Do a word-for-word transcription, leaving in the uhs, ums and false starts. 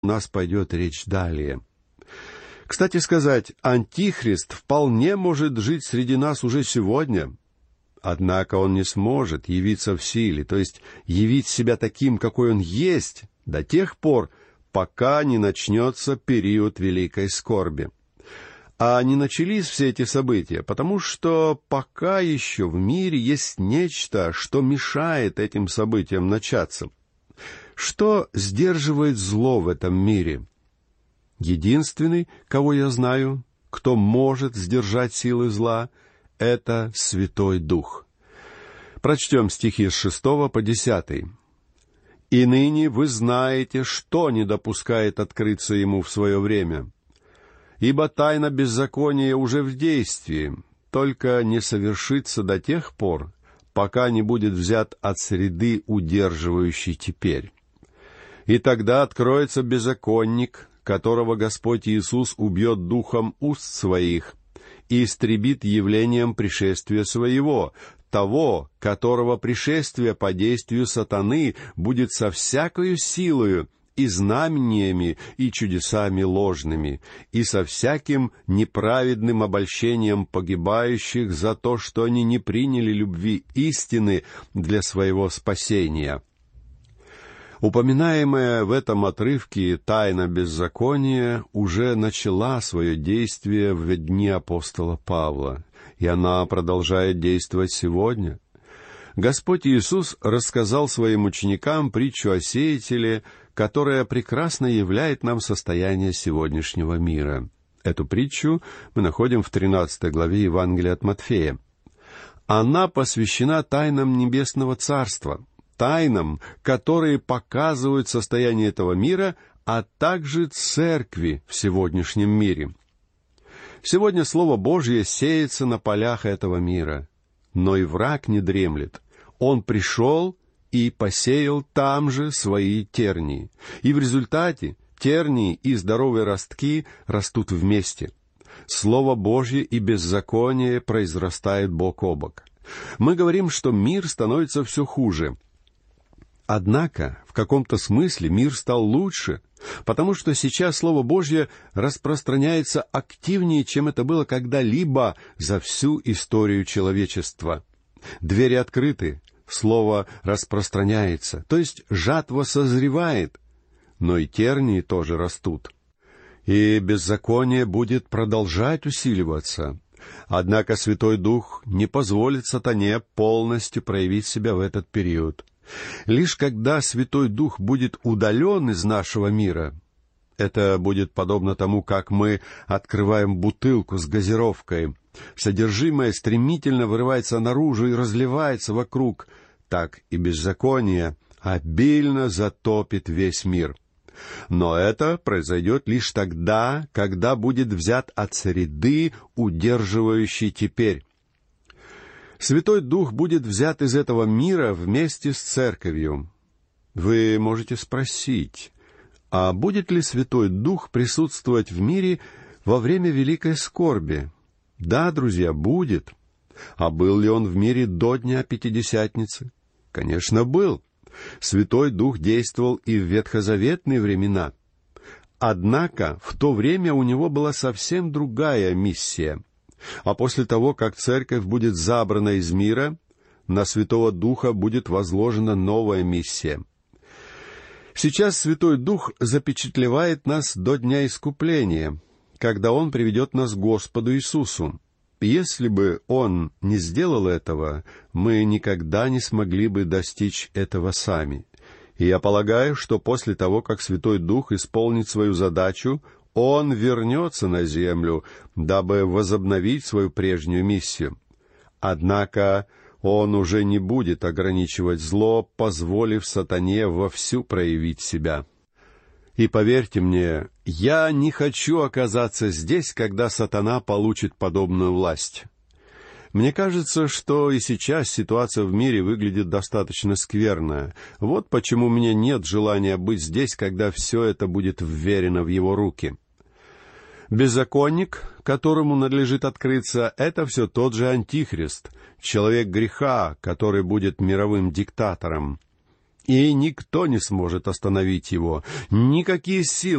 у нас пойдет речь далее. Кстати сказать, Антихрист вполне может жить среди нас уже сегодня. Однако он не сможет явиться в силе, то есть явить себя таким, какой он есть, до тех пор, пока не начнется период великой скорби. А не начались все эти события, потому что пока еще в мире есть нечто, что мешает этим событиям начаться. Что сдерживает зло в этом мире? Единственный, кого я знаю, кто может сдержать силы зла, это Святой Дух. Прочтем стихи с шестого по десятый. «И ныне вы знаете, что не допускает открыться ему в свое время. Ибо тайна беззакония уже в действии, только не совершится до тех пор, пока не будет взят от среды, удерживающей теперь. И тогда откроется беззаконник, которого Господь Иисус убьет духом уст своих и истребит явлением пришествия своего, того, которого пришествие по действию сатаны будет со всякою силою и знамениями, и чудесами ложными, и со всяким неправедным обольщением погибающих за то, что они не приняли любви истины для своего спасения». Упоминаемая в этом отрывке тайна беззакония уже начала свое действие в дни апостола Павла, и она продолжает действовать сегодня. Господь Иисус рассказал своим ученикам притчу о сеятеле, которая прекрасно являет нам состояние сегодняшнего мира. Эту притчу мы находим в тринадцатой главе Евангелия от Матфея. Она посвящена тайнам Небесного Царства, тайнам, которые показывают состояние этого мира, а также церкви в сегодняшнем мире. Сегодня Слово Божье сеется на полях этого мира, но и враг не дремлет. Он пришел и посеял там же свои тернии, и в результате тернии и здоровые ростки растут вместе. Слово Божье и беззаконие произрастают бок о бок. Мы говорим, что мир становится все хуже. Однако, в каком-то смысле мир стал лучше, потому что сейчас Слово Божье распространяется активнее, чем это было когда-либо за всю историю человечества. Двери открыты, Слово распространяется, то есть жатва созревает, но и тернии тоже растут. И беззаконие будет продолжать усиливаться. Однако Святой Дух не позволит сатане полностью проявить себя в этот период. Лишь когда Святой Дух будет удален из нашего мира, это будет подобно тому, как мы открываем бутылку с газировкой. Содержимое стремительно вырывается наружу и разливается вокруг, так и беззаконие обильно затопит весь мир. Но это произойдет лишь тогда, когда будет взят от среды, удерживающей теперь. Святой Дух будет взят из этого мира вместе с церковью. Вы можете спросить, а будет ли Святой Дух присутствовать в мире во время великой скорби? Да, друзья, будет. А был ли он в мире до Дня Пятидесятницы? Конечно, был. Святой Дух действовал и в ветхозаветные времена. Однако в то время у него была совсем другая миссия. А после того, как церковь будет забрана из мира, на Святого Духа будет возложена новая миссия. Сейчас Святой Дух запечатлевает нас до Дня Искупления, когда Он приведет нас к Господу Иисусу. Если бы Он не сделал этого, мы никогда не смогли бы достичь этого сами. И я полагаю, что после того, как Святой Дух исполнит свою задачу, Он вернется на землю, дабы возобновить свою прежнюю миссию. Однако Он уже не будет ограничивать зло, позволив сатане вовсю проявить себя. И поверьте мне, я не хочу оказаться здесь, когда сатана получит подобную власть. Мне кажется, что и сейчас ситуация в мире выглядит достаточно скверно. Вот почему у меня нет желания быть здесь, когда все это будет вверено в его руки. Беззаконник, которому надлежит открыться, это все тот же Антихрист, человек греха, который будет мировым диктатором. и никто не сможет остановить его, никакие силы